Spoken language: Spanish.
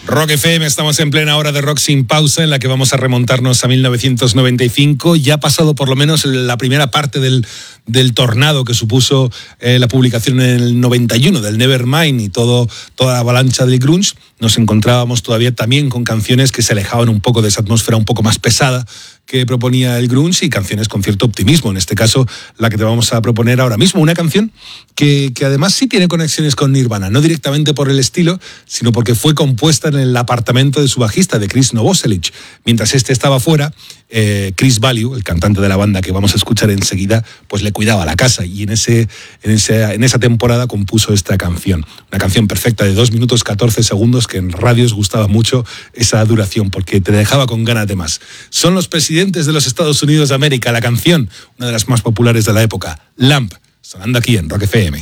Rock FM, estamos en plena hora de rock sin pausa, en la que vamos a remontarnos a 1995. Ya ha pasado por lo menos la primera parte del tornado que supuso la publicación en el 91 del Nevermind y toda la avalancha del grunge. Nos encontrábamos todavía también con canciones que se alejaban un poco de esa atmósfera un poco más pesada que proponía el grunge y canciones con cierto optimismo. En este caso, la que te vamos a proponer ahora mismo, una canción que además sí tiene conexiones con Nirvana, no directamente por el estilo, sino porque fue compuesta en el apartamento de su bajista, de Chris Novoselic. Mientras este estaba fuera, Chris Value, el cantante de la banda que vamos a escuchar enseguida, pues le cuidaba la casa y en esa temporada compuso esta canción. Una canción perfecta de 2 minutos 14 segundos que en radios gustaba mucho esa duración porque te dejaba con ganas de más. Son los presidentes de los Estados Unidos de América, la canción, una de las más populares de la época, Lamb, sonando aquí en Rock FM.